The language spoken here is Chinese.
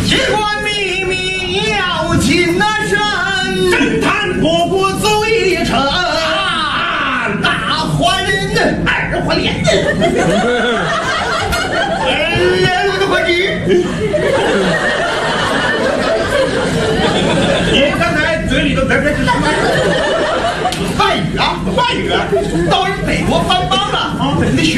机关秘密要谨慎， 侦探步步走一程。 大坏人， 二花脸， 连路的伙计。 你刚才嘴里头这是什么？ 汉语啊，汉语啊，到人北国帮帮了啊！你学。